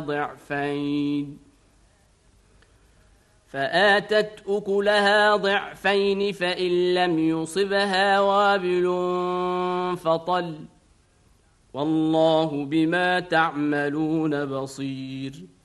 ضعفين فآتت أكلها ضعفين فإن لم يصبها وابل فطل والله بما تعملون بصير